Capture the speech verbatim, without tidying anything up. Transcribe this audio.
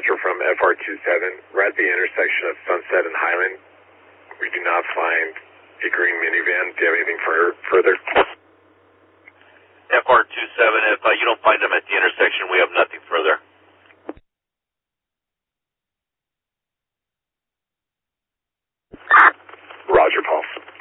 Metro from F R twenty-seven. We're at the intersection of Sunset and Highland. We do not find a green minivan. Do you have anything for, further? F R twenty-seven, if uh, you don't find them at the intersection, we have nothing further. Roger, Paul.